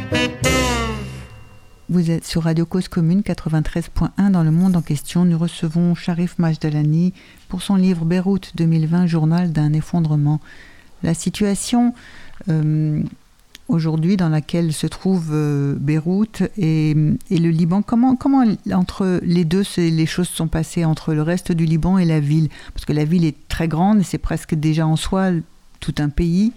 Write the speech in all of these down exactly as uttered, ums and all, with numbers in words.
Vous êtes sur Radio Cause Commune quatre-vingt-treize point un dans le monde en question. Nous recevons Charif Majdalani pour son livre Beyrouth deux mille vingt, journal d'un effondrement. La situation euh, aujourd'hui dans laquelle se trouve euh, Beyrouth et, et le Liban, comment, comment entre les deux les choses sont passées entre le reste du Liban et la ville? Parce que la ville est très grande et c'est presque déjà en soi tout un pays.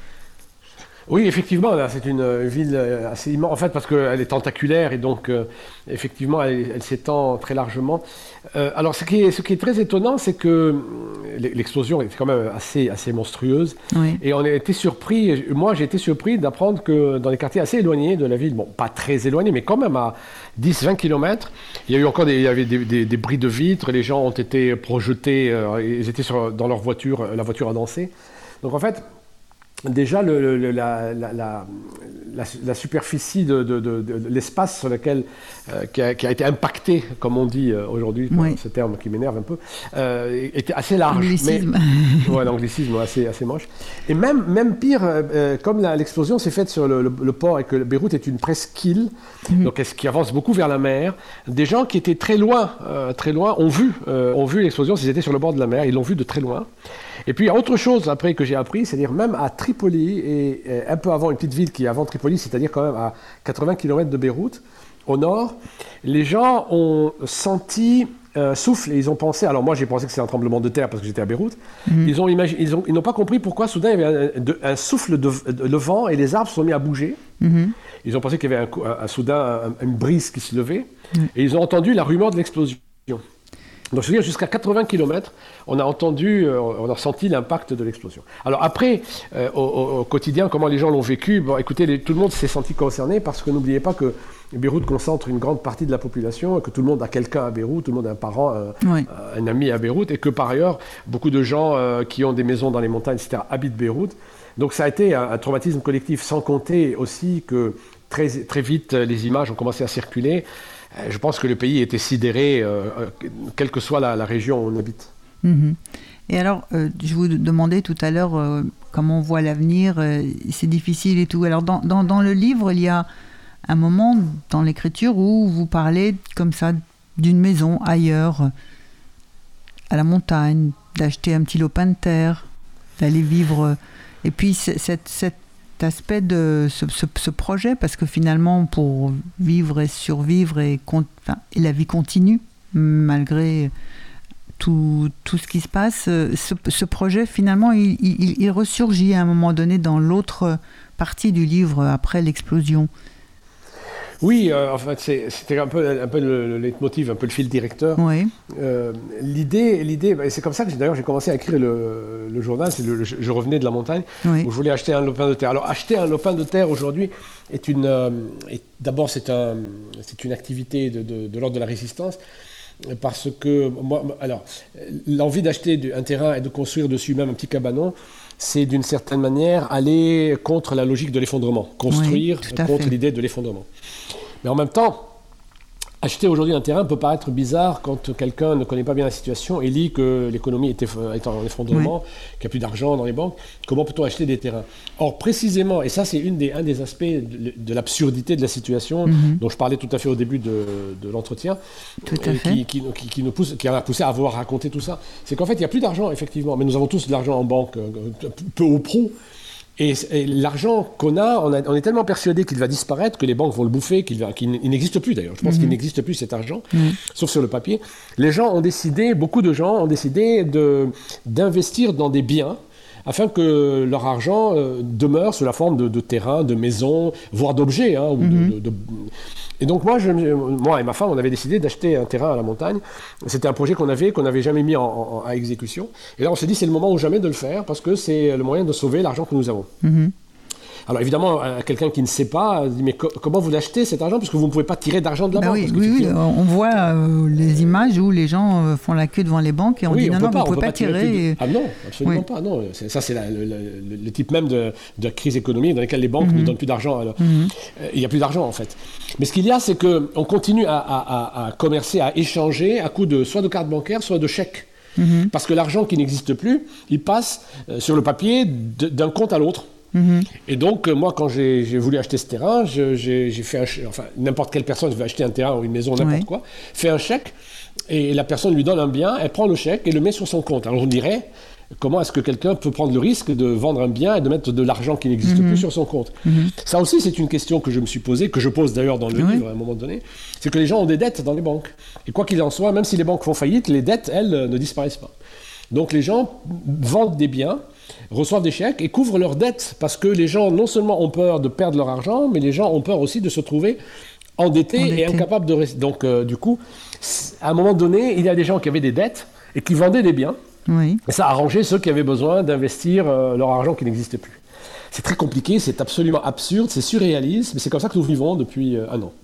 Oui, effectivement, là, c'est une ville assez immense, en fait, parce qu'elle est tentaculaire et donc, euh, effectivement, elle, elle s'étend très largement. Euh, alors, ce qui, est, ce qui est très étonnant, c'est que l'explosion était quand même assez, assez monstrueuse. Oui. Et on a été surpris, moi j'ai été surpris d'apprendre que dans les quartiers assez éloignés de la ville, bon, pas très éloignés, mais quand même à dix à vingt kilomètres, il y a eu encore des, il y avait des, des, des bris de vitres, les gens ont été projetés, euh, ils étaient sur, dans leur voiture, la voiture a dansé. Donc, en fait, déjà, le, le, la, la, la, la, la superficie de, de, de, de l'espace sur lequel, euh, qui, a, qui a été impacté, comme on dit euh, aujourd'hui, oui. Ce terme qui m'énerve un peu, euh, était assez large. L'anglicisme. Mais, ouais, l'anglicisme assez, assez moche. Et même, même pire, euh, comme la, l'explosion s'est faite sur le, le, le port et que Beyrouth est une presqu'île, mm-hmm. donc qui avance beaucoup vers la mer, des gens qui étaient très loin, euh, très loin, ont vu, euh, ont vu l'explosion s'ils étaient sur le bord de la mer, ils l'ont vu de très loin. Et puis, il y a autre chose après que j'ai appris, c'est-à-dire même à Tripoli, et, et un peu avant, une petite ville qui est avant Tripoli, c'est-à-dire quand même à quatre-vingts kilomètres de Beyrouth, au nord, les gens ont senti un souffle et ils ont pensé, alors moi j'ai pensé que c'était un tremblement de terre parce que j'étais à Beyrouth, mmh. ils, ont imagi- ils, ont, ils n'ont pas compris pourquoi soudain il y avait un, de, un souffle de, de, de vent et les arbres se sont mis à bouger. Mmh. Ils ont pensé qu'il y avait un, un, un, soudain un, une brise qui se levait mmh. et ils ont entendu la rumeur de l'explosion. Donc, je veux dire, jusqu'à quatre-vingts kilomètres, on a entendu, euh, on a ressenti l'impact de l'explosion. Alors après, euh, au, au quotidien, comment les gens l'ont vécu, bon, écoutez, les, tout le monde s'est senti concerné parce que n'oubliez pas que Beyrouth concentre une grande partie de la population, que tout le monde a quelqu'un à Beyrouth, tout le monde a un parent, un, oui. un ami à Beyrouth, et que par ailleurs, beaucoup de gens euh, qui ont des maisons dans les montagnes, et cetera, habitent Beyrouth. Donc ça a été un, un traumatisme collectif, sans compter aussi que très, très vite, les images ont commencé à circuler. Je pense que le pays était sidéré, euh, quelle que soit la, la région où on habite. Mmh. Et alors, euh, je vous demandais tout à l'heure euh, comment on voit l'avenir, euh, c'est difficile et tout. Alors, dans, dans, dans le livre, il y a un moment dans l'écriture où vous parlez comme ça d'une maison ailleurs, à la montagne, d'acheter un petit lopin de terre, d'aller vivre. Et puis, cette, cette aspect de ce, ce, ce projet, parce que finalement pour vivre et survivre et, enfin, et la vie continue malgré tout, tout ce qui se passe, ce, ce projet finalement il, il, il ressurgit à un moment donné dans l'autre partie du livre après l'explosion. Oui, euh, en fait, c'est, c'était un peu, un peu le, le leitmotiv, un peu le fil directeur. Oui. Euh, l'idée, l'idée, c'est comme ça que j'ai, d'ailleurs j'ai commencé à écrire le, le journal. C'est le, je, je revenais de la montagne, oui. où je voulais acheter un lopin de terre. Alors, acheter un lopin de terre aujourd'hui est une, euh, est, d'abord c'est, un, c'est une activité de, de, de l'ordre de la résistance. Parce que, moi, alors, l'envie d'acheter un terrain et de construire dessus même un petit cabanon, c'est d'une certaine manière aller contre la logique de l'effondrement, construire oui, contre fait. l'idée de l'effondrement. Mais en même temps, acheter aujourd'hui un terrain peut paraître bizarre quand quelqu'un ne connaît pas bien la situation et lit que l'économie est, eff- est en effondrement, oui. qu'il n'y a plus d'argent dans les banques. Comment peut-on acheter des terrains ? Or, précisément, et ça c'est une des, un des aspects de, de l'absurdité de la situation mm-hmm. dont je parlais tout à fait au début de, de l'entretien, tout à et fait. Qui, qui, qui, qui, nous pousse, qui a poussé à vouloir raconter tout ça, c'est qu'en fait il n'y a plus d'argent effectivement, mais nous avons tous de l'argent en banque, peu ou prou. Et, et l'argent qu'on a on, a, on est tellement persuadé qu'il va disparaître, que les banques vont le bouffer, qu'il, va, qu'il il n'existe plus d'ailleurs. Je pense mmh. qu'il n'existe plus cet argent, mmh. sauf sur le papier. Les gens ont décidé, beaucoup de gens ont décidé de, d'investir dans des biens afin que leur argent euh, demeure sous la forme de, de terrains, de maisons, voire d'objets. Hein, ou mmh. de, de, de... Et donc moi, je, moi et ma femme, on avait décidé d'acheter un terrain à la montagne. C'était un projet qu'on avait, qu'on n'avait jamais mis en, en, à exécution. Et là, on s'est dit, c'est le moment ou jamais de le faire, parce que c'est le moyen de sauver l'argent que nous avons. Mmh. Alors évidemment, quelqu'un qui ne sait pas dit mais co- comment vous l'achetez cet argent, puisque vous ne pouvez pas tirer d'argent de la bah banque. Oui, oui, oui, on voit euh, les images où les gens euh, font la queue devant les banques et on oui, dit on non, non, pas, vous ne pouvez pas, pas tirer. tirer et... Ah non, absolument oui. pas. Non. C'est, ça, c'est la, le, le, le type même de, de crise économique dans laquelle les banques mm-hmm. ne donnent plus d'argent. Alors, mm-hmm. euh, il n'y a plus d'argent en fait. Mais ce qu'il y a, c'est qu'on continue à, à, à, à commercer, à échanger à coup de soit de cartes bancaires, soit de chèques. Mm-hmm. Parce que l'argent qui n'existe plus, il passe euh, sur le papier de, d'un compte à l'autre. Mmh. Et donc, moi, quand j'ai, j'ai voulu acheter ce terrain, je, j'ai, j'ai fait un chèque, enfin, n'importe quelle personne veut acheter un terrain ou une maison, n'importe oui. quoi, fait un chèque, et la personne lui donne un bien, elle prend le chèque et le met sur son compte. Alors on dirait, comment est-ce que quelqu'un peut prendre le risque de vendre un bien et de mettre de l'argent qui n'existe mmh. plus sur son compte ? mmh. Ça aussi, c'est une question que je me suis posée, que je pose d'ailleurs dans le oui. livre à un moment donné, c'est que les gens ont des dettes dans les banques. Et quoi qu'il en soit, même si les banques font faillite, les dettes, elles, ne disparaissent pas. Donc les gens vendent des biens, reçoivent des chèques et couvrent leurs dettes, parce que les gens, non seulement ont peur de perdre leur argent, mais les gens ont peur aussi de se trouver endettés Endetté. et incapables de rester. Donc, euh, du coup, à un moment donné, il y a des gens qui avaient des dettes et qui vendaient des biens. Oui. Et ça a arrangé ceux qui avaient besoin d'investir euh, leur argent qui n'existait plus. C'est très compliqué, c'est absolument absurde, c'est surréaliste, mais c'est comme ça que nous vivons depuis euh, un an.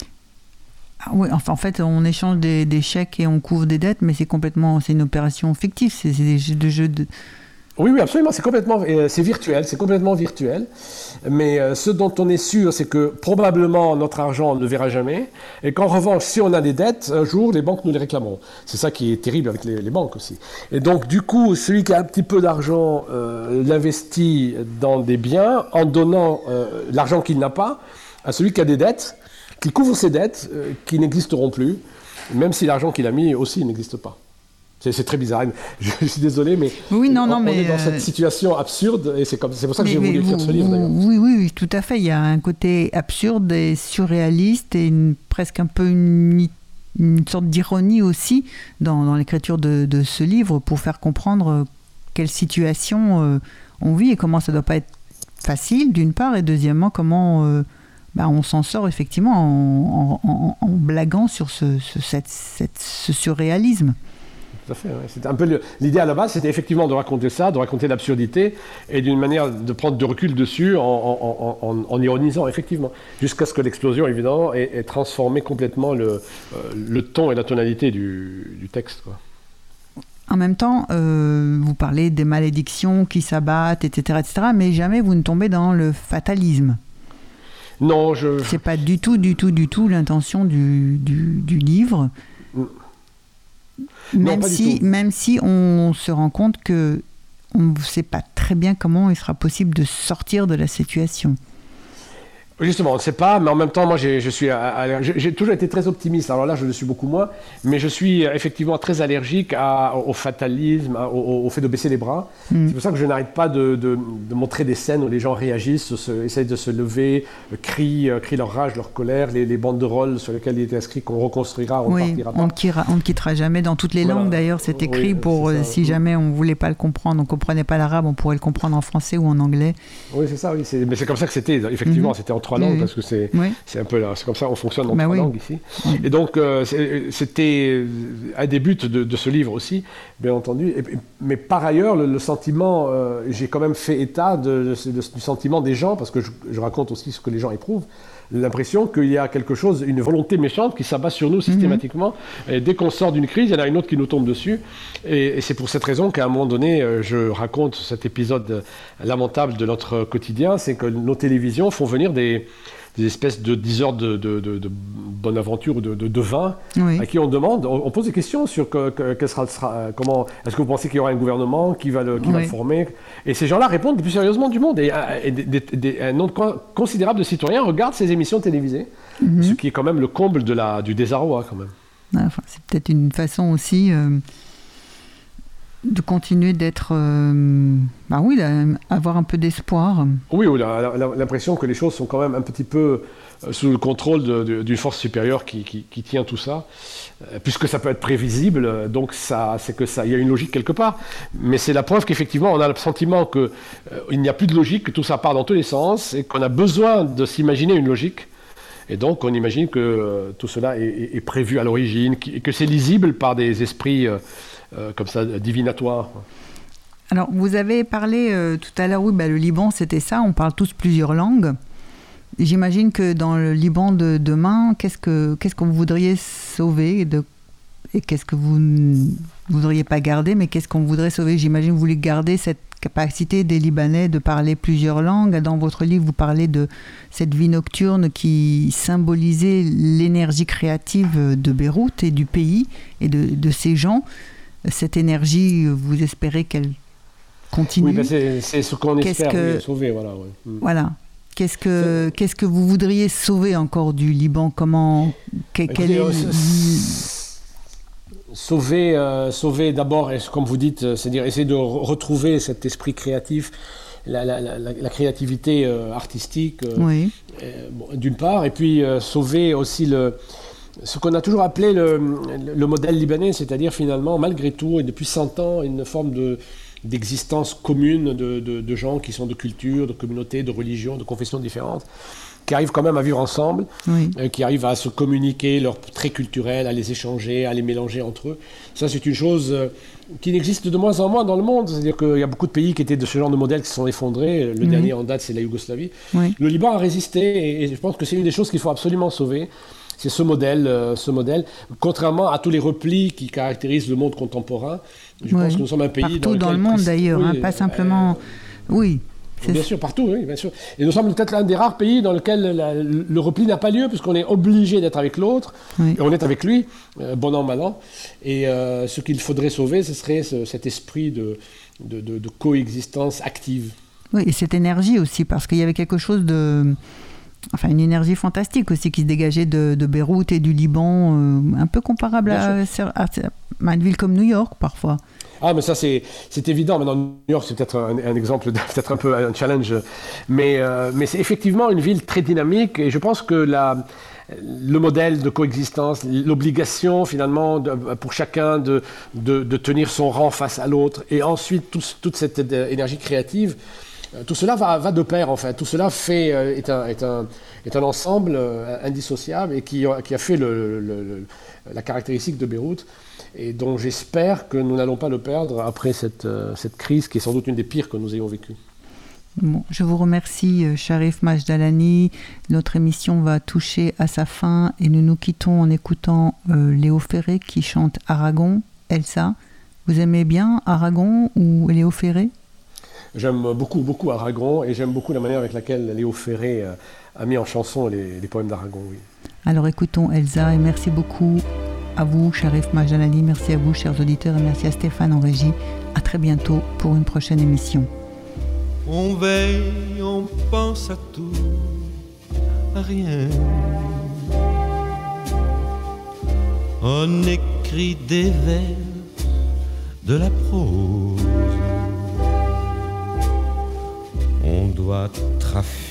Ah oui, enfin, en fait, on échange des, des chèques et on couvre des dettes, mais c'est complètement, c'est une opération fictive, c'est, c'est des jeux de jeux de... Oui, oui, absolument, c'est complètement, euh, c'est virtuel, c'est complètement virtuel. Mais euh, ce dont on est sûr, c'est que probablement notre argent on ne le verra jamais, et qu'en revanche, si on a des dettes, un jour, les banques nous les réclameront. C'est ça qui est terrible avec les, les banques aussi. Et donc, du coup, celui qui a un petit peu d'argent euh, l'investit dans des biens en donnant euh, l'argent qu'il n'a pas à celui qui a des dettes, qui couvre ses dettes, euh, qui n'existeront plus, même si l'argent qu'il a mis aussi n'existe pas. C'est, c'est très bizarre. Je, je suis désolé, mais, oui, non, non, on, mais on est dans cette situation absurde, et c'est, comme, c'est pour ça que j'ai voulu écrire ce livre, d'ailleurs. Oui, oui, oui, tout à fait. Il y a un côté absurde et surréaliste, et une, presque un peu une, une sorte d'ironie aussi dans, dans l'écriture de, de ce livre, pour faire comprendre quelle situation euh, on vit et comment ça ne doit pas être facile, d'une part, et deuxièmement, comment... Euh, Bah, on s'en sort effectivement en, en, en, en blaguant sur ce, ce, cette, cette, ce surréalisme. Tout à fait, ouais. C'était un peu le, l'idée à la base, c'était effectivement de raconter ça, de raconter l'absurdité, et d'une manière de prendre de recul dessus en, en, en, en, en ironisant, effectivement, jusqu'à ce que l'explosion, évidemment, ait, ait transformé complètement le, euh, le ton et la tonalité du, du texte, quoi. En même temps, euh, vous parlez des malédictions qui s'abattent, et cetera, et cetera, mais jamais vous ne tombez dans le fatalisme. Non, je... C'est pas du tout, du tout, du tout l'intention du, du, du livre. Non, même, pas si, du tout. même si on se rend compte que on ne sait pas très bien comment il sera possible de sortir de la situation. Justement, on ne sait pas, mais en même temps, moi, j'ai, je suis, j'ai, j'ai toujours été très optimiste. Alors là, je le suis beaucoup moins, mais je suis effectivement très allergique à, au fatalisme, à, au, au fait de baisser les bras. Mm. C'est pour ça que je n'arrête pas de, de, de montrer des scènes où les gens réagissent, se, essayent de se lever, crient, crient leur rage, leur colère, les, les banderoles sur lesquelles il est inscrit qu'on reconstruira, on oui, ne partira pas. On ne, quittera, on ne quittera jamais dans toutes les voilà. langues, d'ailleurs, c'est écrit oui, pour c'est si jamais on ne voulait pas le comprendre, on ne comprenait pas l'arabe, on pourrait le comprendre en français ou en anglais. Oui, c'est ça, oui. C'est, mais c'est comme ça que c'était, effectivement, mm-hmm. c'était en trois langues, oui. parce que c'est, oui. c'est un peu là, c'est comme ça, on fonctionne en bah trois oui. langues ici. Oui. Et donc, euh, c'était un des buts de, de ce livre aussi, bien entendu. Et, mais par ailleurs, le, le sentiment, euh, j'ai quand même fait état de, de, de, du sentiment des gens, parce que je, je raconte aussi ce que les gens éprouvent, l'impression qu'il y a quelque chose, une volonté méchante qui s'abat sur nous systématiquement. Mm-hmm. Et dès qu'on sort d'une crise, il y en a une autre qui nous tombe dessus. Et, et c'est pour cette raison qu'à un moment donné, je raconte cet épisode lamentable de notre quotidien, c'est que nos télévisions font venir des, des espèces de diseurs de, de, de, de bonne aventure ou de, de, de vin, oui. à qui on demande, on, on pose des questions sur que, que, que sera, sera, comment, est-ce que vous pensez qu'il y aura un gouvernement qui va le, qui oui. va le former ? Et ces gens-là répondent le plus sérieusement du monde. Et, et des, des, des, un nombre considérable de citoyens regardent ces émissions télévisées, mm-hmm. ce qui est quand même le comble de la, du désarroi, quand même. Enfin, c'est peut-être une façon aussi... Euh... de continuer d'être, euh, bah oui, avoir un peu d'espoir. Oui, oui la, la, l'impression que les choses sont quand même un petit peu sous le contrôle de, de, d'une force supérieure qui, qui, qui tient tout ça, euh, puisque ça peut être prévisible, donc ça, c'est que ça, il y a une logique quelque part. Mais c'est la preuve qu'effectivement, on a le sentiment qu'il euh, n'y a plus de logique, que tout ça part dans tous les sens, et qu'on a besoin de s'imaginer une logique. Et donc, on imagine que euh, tout cela est, est, est prévu à l'origine, et que c'est lisible par des esprits euh, Euh, comme ça, divinatoire. Alors, vous avez parlé euh, tout à l'heure, oui, bah, le Liban, c'était ça, on parle tous plusieurs langues. J'imagine que dans le Liban de demain, qu'est-ce que, qu'est-ce que vous voudriez sauver de, et qu'est-ce que vous ne voudriez pas garder, mais qu'est-ce qu'on voudrait sauver ? J'imagine que vous voulez garder cette capacité des Libanais de parler plusieurs langues. Dans votre livre, vous parlez de cette vie nocturne qui symbolisait l'énergie créative de Beyrouth et du pays et de, de ces gens. Cette énergie, vous espérez qu'elle continue. Oui, ben c'est, c'est ce qu'on Qu'est-ce espère que... oui, sauver. Voilà. Ouais. Mm. Voilà. Qu'est-ce que, qu'est-ce que vous voudriez sauver encore du Liban? Comment, que, quel Écoutez, est euh, le... sauver, euh, sauver d'abord, comme vous dites, c'est-à-dire essayer de re- retrouver cet esprit créatif, la, la, la, la créativité euh, artistique, euh, Oui. euh, bon, d'une part, et puis euh, sauver aussi le, ce qu'on a toujours appelé le, le modèle libanais, c'est-à-dire finalement, malgré tout, et depuis cent ans, une forme de d'existence commune de, de, de gens qui sont de cultures, de communautés, de religions, de confessions différentes, qui arrivent quand même à vivre ensemble, Oui. euh, qui arrivent à se communiquer leurs traits culturels, à les échanger, à les mélanger entre eux. Ça, c'est une chose euh, qui n'existe de moins en moins dans le monde. C'est-à-dire qu'il y a beaucoup de pays qui étaient de ce genre de modèle qui se sont effondrés. Le Oui. dernier en date, c'est la Yougoslavie. Oui. Le Liban a résisté et, et je pense que c'est une des choses qu'il faut absolument sauver. C'est ce modèle, euh, ce modèle, contrairement à tous les replis qui caractérisent le monde contemporain. Je Oui. pense que nous sommes un pays Partout dans, lequel dans le monde pré- d'ailleurs, oui, hein, pas simplement... euh, oui. C'est... Bien sûr, partout, oui, bien sûr. Et nous sommes peut-être l'un des rares pays dans lequel la- le repli n'a pas lieu, puisqu'on est obligé d'être avec l'autre, Oui. et on est avec lui, euh, bon an, mal an. Et euh, ce qu'il faudrait sauver, ce serait ce- cet esprit de, de, de- de coexistence active. Oui, et cette énergie aussi, parce qu'il y avait quelque chose de... Enfin, une énergie fantastique aussi qui se dégageait de, de Beyrouth et du Liban, euh, un peu comparable à, à, à une ville comme New York, parfois. Ah, mais ça, c'est, c'est évident. Maintenant, New York, c'est peut-être un, un exemple, de, peut-être un peu un challenge. Mais, euh, mais c'est effectivement une ville très dynamique. Et je pense que la, le modèle de coexistence, l'obligation, finalement, de, pour chacun de, de, de tenir son rang face à l'autre, et ensuite tout, toute cette énergie créative, tout cela va, va de pair, en fait. Tout cela fait, est, un, est, un, est un ensemble indissociable et qui, qui a fait le, le, le, la caractéristique de Beyrouth, et dont j'espère que nous n'allons pas le perdre après cette, cette crise qui est sans doute une des pires que nous ayons vécues. Bon, je vous remercie, Cherif Majdalani. Notre émission va toucher à sa fin et nous nous quittons en écoutant euh, Léo Ferré qui chante Aragon. Elsa, vous aimez bien Aragon ou Léo Ferré? J'aime beaucoup, beaucoup Aragon, et j'aime beaucoup la manière avec laquelle Léo Ferré a mis en chanson les, les poèmes d'Aragon. Oui. Alors écoutons Elsa, et merci beaucoup à vous, Cherif Majdalani, merci à vous, chers auditeurs, et merci à Stéphane en régie. À très bientôt pour une prochaine émission. On veille, on pense à tout, à rien. On écrit des vers, de la prose. On doit trafiquer